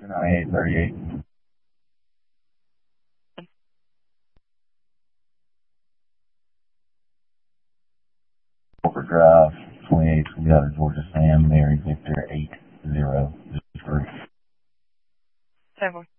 9838. Corporate Drive, 28, Sweetwater, Georgia, Sam, Mary, Victor, 8003. 7.